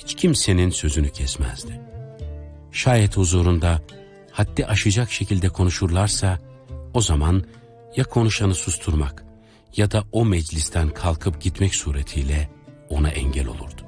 hiç kimsenin sözünü kesmezdi. Şayet huzurunda haddi aşacak şekilde konuşurlarsa, o zaman ya konuşanı susturmak ya da o meclisten kalkıp gitmek suretiyle ona engel olurdu.